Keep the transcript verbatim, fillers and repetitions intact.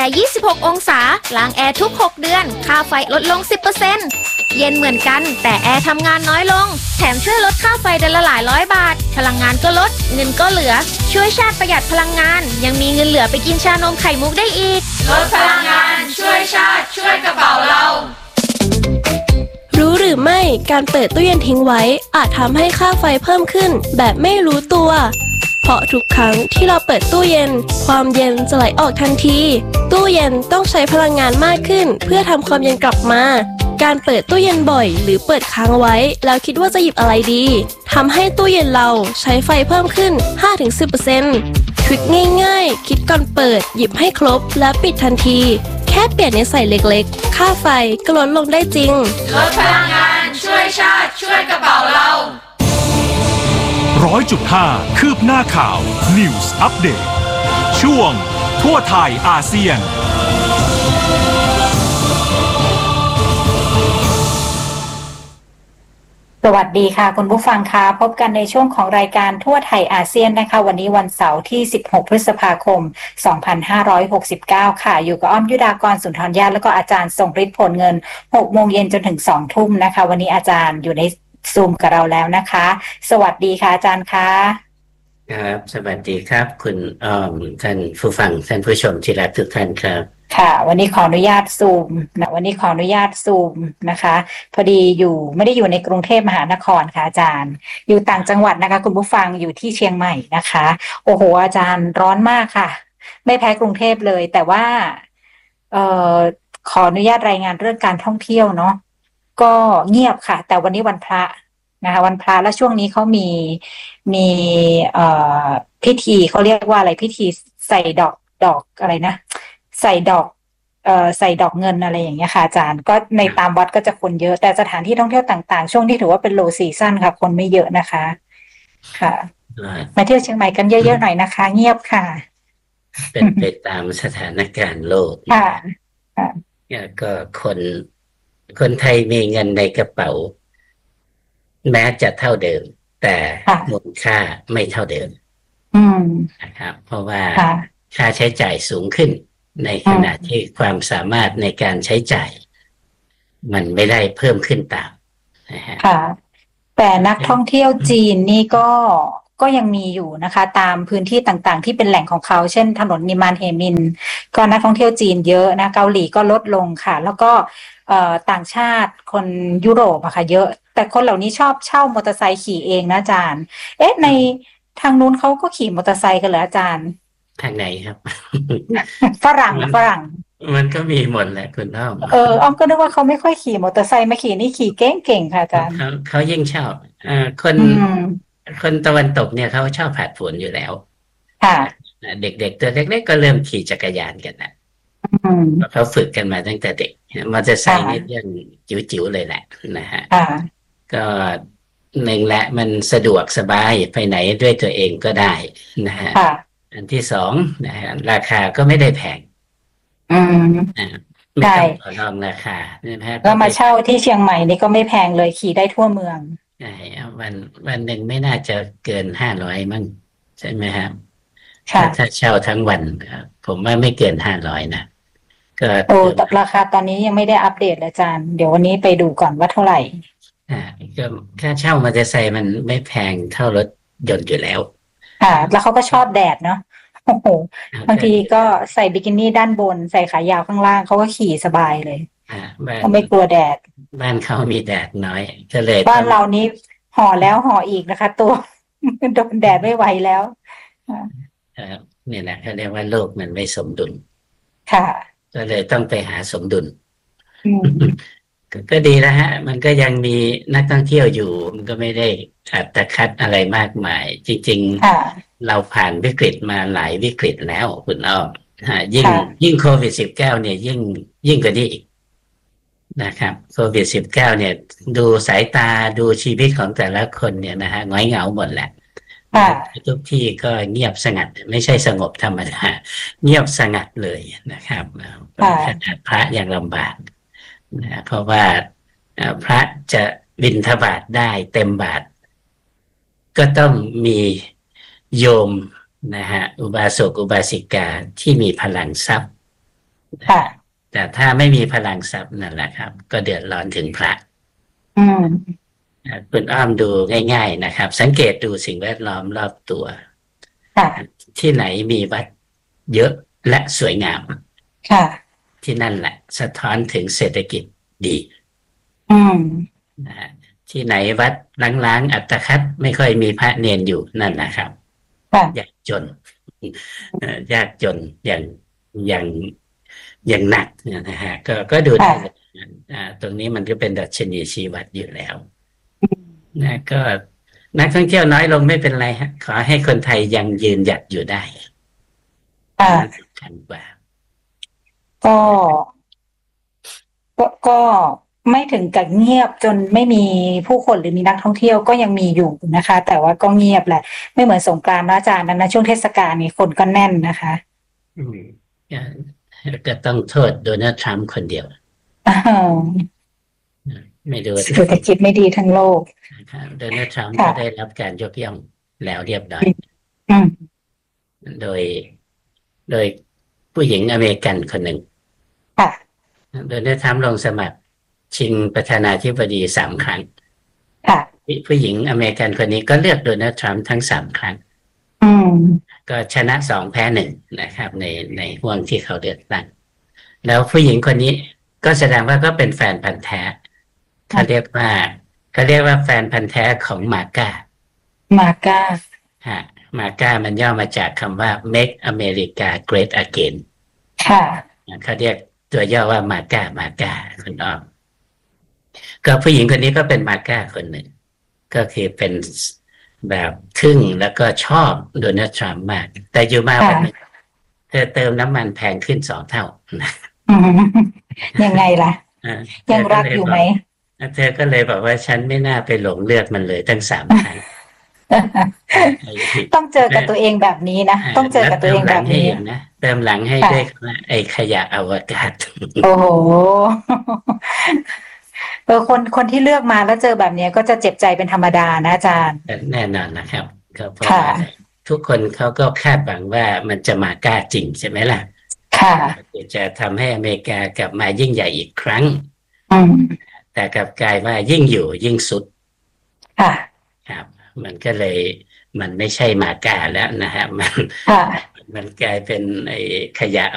ร์ยี่สิบหกองศาล้างแอร์ทุกหกเดือนค่าไฟลดลง สิบเปอร์เซ็นต์ เย็นเหมือนกันแต่แอร์ทำงานน้อยลงแถมช่วยลดค่าไฟเดือนละหลายร้อยบาทพลังงานก็ลดเงินก็เหลือช่วยชาติประหยัดพลังงานยังมีเงินเหลือไปกินชานมไข่มุกได้อีกลดพลังงานช่วยชาติช่วยกระเป๋าเรารู้หรือไม่การเปิดตู้เย็นทิ้งไว้อาจทำให้ค่าไฟเพิ่มขึ้นแบบไม่รู้ตัวเพราะทุกครั้งที่เราเปิดตู้เย็นความเย็นจะไหลออกทันทีตู้เย็นต้องใช้พลังงานมากขึ้นเพื่อทำความเย็นกลับมาการเปิดตู้เย็นบ่อยหรือเปิดค้างไว้แล้วคิดว่าจะหยิบอะไรดีทำให้ตู้เย็นเราใช้ไฟเพิ่มขึ้น ห้าถึงสิบเปอร์เซ็นต์ ทริคง่ายๆคิดก่อนเปิดหยิบให้ครบและปิดทันทีแค่เปลี่ยนนิสัยเล็กๆค่าไฟก็ลดลงได้จริงลดพลังงานช่วยชาติช่วยกระเป๋าเราร้อยจุดห้าคืบหน้าข่าว News Update ช่วงทั่วไทยอาเซียนสวัสดีค่ะคุณผู้ฟังคะพบกันในช่วงของรายการทั่วไทยอาเซียนนะคะวันนี้วันเสาร์ที่สิบหกพฤษภาคมสองพันห้าร้อยหกสิบเก้าค่ะอยู่กับอ้อมยุดากรสุนทรญาติแล้วก็อาจารย์ทรงฤทธิ์ผลเงิน หกโมงเย็นจนถึง สองทุ่มนะคะวันนี้อาจารย์อยู่ในซูมกับเราแล้วนะคะสวัสดีค่ะอาจารย์คะครับสวัสดีครับคุณอ้อมท่านผู้ฟังท่านผู้ชมที่รักทุกท่านครับค่ะวันนี้ขออนุญาตซูมนะวันนี้ขออนุญาตซูมนะคะพอดีอยู่ไม่ได้อยู่ในกรุงเทพมหานครค่ะอาจารย์อยู่ต่างจังหวัดนะคะคุณผู้ฟังอยู่ที่เชียงใหม่นะคะโอ้โหอาจารย์ร้อนมากค่ะไม่แพ้กรุงเทพเลยแต่ว่าเอ่อขออนุญาตรายงานเรื่องการท่องเที่ยวเนาะก็เงียบค่ะแต่วันนี้วันพระนะคะวันพระและช่วงนี้เขามีมีเอ่อพิธีเขาเรียกว่าอะไรพิธีใส่ดอกดอกอะไรนะใส่ดอกเอ่อใส่ดอกเงินอะไรอย่างเงี้ยค่ะอาจารย์ก็ในตามวัดก็จะคนเยอะแต่สถานที่ท่องเที่ยวต่างๆช่วงที่ถือว่าเป็นโลซีซั่นค่ะคนไม่เยอะนะคะค่ะมาเที่ยวเชียงใหม่กันเยอะๆหน่อยนะคะเงียบค่ะเป็นไปตามสถานการณ์โลกค่ะค่ะก็คนคนไทยมีเงินในกระเป๋าแม้จะเท่าเดิมแต่มูลค่าไม่เท่าเดิมนะครับเพราะว่าค่าใช้จ่ายสูงขึ้นในขณะที่ความสามารถในการใช้จ่ายมันไม่ได้เพิ่มขึ้นตามนะฮะค่ะแต่นักท่องเที่ยวจีนนี่ก็ก็ยังมีอยู่นะคะตามพื้นที่ต่างๆที่เป็นแหล่งของเขาเช่นถนนนิมานเฮมินก็นักท่องเที่ยวจีนเยอะนะเกาหลีก็ลดลงค่ะแล้วก็เอ่อต่างชาติคนยุโรปอะค่ะเยอะแต่คนเหล่านี้ชอบเช่ามอเตอร์ไซค์ขี่เองนะอาจารย์เอ๊ะในทางนู้นเขาก็ขี่มอเตอร์ไซค์กันเหรออาจารย์ทางไหนครับฝรั่งฝรั่งมันก็มีหมดแหละคุณอ้อมเอออ้อมก็นึกว่าเขาไม่ค่อยขี่มอเตอร์ไซค์มาขี่นี่ขี่เก่งๆค่ะอาจารย์เขาเขายิ่งชอบอ่าคนคนตะวันตกเนี่ยเขาชอบผัดผลอยู่แล้วค่ะเด็กๆตัวเล็กๆก็เริ่มขี่จักรยานกันนะเขาฝึกกันมาตั้งแต่เด็กมอเตอร์ไซค์นี่เรื่องจิ๋วๆเลยแหละนะฮะก็หนึ่งแหละมันสะดวกสบายไปไหนด้วยตัวเองก็ได้นะฮะอันที่สองนะฮะราคาก็ไม่ได้แพงอืมไม่ต้องต่อรองราคานะฮะก็มาเช่าที่เชียงใหม่นี่ก็ไม่แพงเลยขี่ได้ทั่วเมืองใช่วันวันหนึ่งไม่น่าจะเกินห้าร้อยมั้งใช่ไหมครับถ้าเช่าทั้งวันผมว่าไม่เกินห้าร้อยนะก็โอ้แต่ราคาตอนนี้ยังไม่ได้อัปเดตอาจารย์เดี๋ยววันนี้ไปดูก่อนว่าเท่าไหร่อ่าก็ค่าเช่ามอเตอร์ไซค์มันไม่แพงเท่ารถยนต์อยู่แล้วค่ะแล้วเขาก็ชอบแดดเนาะโอ้โหบางทีก็ใส่บิกินี่ด้านบนใส่ขายาวข้างล่างเขาก็ขี่สบายเลยอ่าเขาไม่กลัวแดดบ้านเขามีแดดน้อยก็เลยบ้านเรานี้ห่อแล้วห่ออีกนะคะตัวโดนแดดไม่ไหวแล้วอ่านี่แหละเขาเรียกว่าโลกมันไม่สมดุลค่ะก็เลยต้องไปหาสมดุลก็ดีแล้วฮะมันก็ยังมีนักท่องเที่ยวอยู่มันก็ไม่ได้อัตคัดอะไรมากมายจริงๆเราผ่านวิกฤตมาหลายวิกฤตแล้วคุณอ้อมยิ่งยิ่งโควิดสิบเก้าเนี่ยยิ่งยิ่งกว่านี้อีกนะครับโควิดสิบเก้าเนี่ยดูสายตาดูชีวิตของแต่ละคนเนี่ยนะฮะง้อยเหงาหมดแหละทุกที่ก็เงียบสงัดไม่ใช่สงบธรรมดาเงียบสงัดเลยนะครับขนาดพระยังลำบากนะเพราะว่าพระจะบิณฑบาตได้เต็มบาทก็ต้องมีโยมนะฮะอุบาสกอุบาสิกาที่มีพลังทรัพย์ค่ะแต่ถ้าไม่มีพลังทรัพย์นั่นแหละครับก็เดือดร้อนถึงพระอืมคุณอ้อมดูง่ายๆนะครับสังเกตดูสิ่งแวดล้อมรอบตัวที่ไหนมีวัดเยอะและสวยงามค่ะที่นั่นแหละสะท้อนถึงเศรษฐกิจดีอืมนะที่ไหนวัดล้างๆอัตคัดไม่ค่อยมีพระเนนอยู่นั่นนะครับยากจนยากจนอย่างอย่างอย่างหนักนะฮะก็ก็ดูได้ตรงนี้มันก็เป็นดัชนีชี้วัดอยู่แล้วนะก็นักท่องเที่ยวน้อยลงไม่เป็นไรฮะขอให้คนไทยยังยืนหยัดอยู่ได้สำคัญกว่าก็ก็ก็ไม่ถึงกับเงียบจนไม่มีผู้คนหรือมีนักท่องเที่ยวก็ยังมีอยู่นะคะ แต่ว่าก็เงียบแหละไม่เหมือนสงกรานต์นะอาจารย์นะช่วงเทศกาลนี่คนก็แน่นนะคะอืมก็ต้องโทษโดนัลด์ทรัมป์คนเดียวไม่ดูเศรษฐกิจไม่ดีทั้งโลกโดนัลด์ทรัมป์ก็ได้รับการยกย่องแล้วเรียบร้อยโดยโดยผู้หญิงอเมริกันคนหนึ่งโดนัลด์ทรัมป์ลงสมัครชิงประธานาธิบดีสามครั้งผู้หญิงอเมริกันคนนี้ก็เลือกโดนัลด์ทรัมป์ทั้งสามครั้งก็ชนะสองแพ้หนึ่งนะครับในในห่วงที่เขาเลือกตั้งแล้วผู้หญิงคนนี้ก็แสดงว่าก็เป็นแฟนพันธุ์แท้เขาเรียกว่าเขาเรียกว่าแฟนพันธุ์แท้ของมาก้ามาก้าฮะมาก้ามันย่อมาจากคำว่า make America great again ค่ะเขาเรียกตัวย่อว่ามาก้ามาก้าคุณอ้อมก็ผู้หญิงคนนี้ก็เป็นมาก้าคนหนึ่งก็คือเป็นแบบทึ่งแล้วก็ชอบโดนัลด์ทรัมป์มากแต่อยู่มาวันนึงเธอเติมน้ำมันแพงขึ้นสองเท่ายังไงล่ะยังรักอยู่ไหมเธอก็เลยบอกว่าฉันไม่น่าไปหลงเลือกมันเลยตั้งสามครั้งต้องเจอกับตัวเองแบบนี้นะต้องเจอกับตัวเองแบบนี้นะเติมหลังให้ด้วยไอ้ขยะอวกาศโอ้โหเออคนคนที่เลือกมาแล้วเจอแบบนี้ก็จะเจ็บใจเป็นธรรมดานะอาจารย์แน่นอนนะครับก็เพราะว่าทุกคนเขาก็คาดหวังว่ามันจะมากล้าจริงใช่ไหมล่ะค่ะจะทำให้อเมริกากลับมายิ่งใหญ่อีกครั้งอืมแต่กลับกลายว่ายิ่งอยู่ยิ่งสุดค่ะครับมันก็เลยมันไม่ใช่มากล้าแล้วนะฮะมันมันกลายเป็นไอ้ขยะ